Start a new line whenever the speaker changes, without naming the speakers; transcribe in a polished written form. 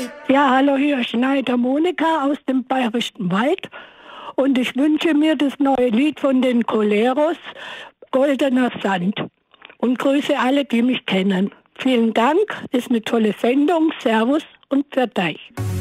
Ja, hallo, hier ist Schneider Monika aus dem Bayerischen Wald und ich wünsche mir das neue Lied von den Coleros, Goldener Sand, und grüße alle, die mich kennen. Vielen Dank, ist eine tolle Sendung, Servus und Pfiat euch.